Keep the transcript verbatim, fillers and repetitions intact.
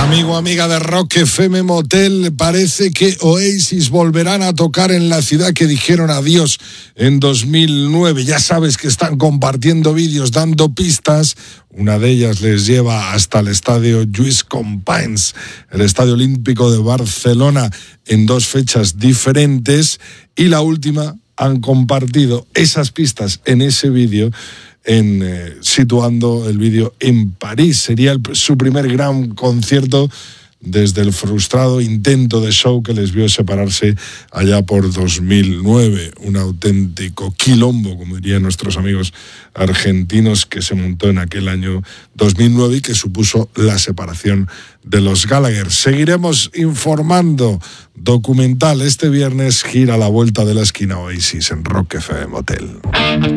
Amigo, amiga de Rock F M Motel, parece que Oasis volverán a tocar en la ciudad que dijeron adiós en dos mil nueve. Ya sabes que están compartiendo vídeos, dando pistas. Una de ellas les lleva hasta el estadio Lluís Companys, el Estadio Olímpico de Barcelona, en dos fechas diferentes. Y la última, han compartido esas pistas en ese vídeo, en eh, situando el vídeo en París. Sería el, su primer gran concierto desde el frustrado intento de show que les vio separarse allá por dos mil nueve. Un auténtico quilombo, como dirían nuestros amigos argentinos, que se montó en aquel año dos mil nueve y que supuso la separación de los Gallagher. Seguiremos informando. Documental este viernes gira a la vuelta de la esquina Oasis en Rock F M Motel.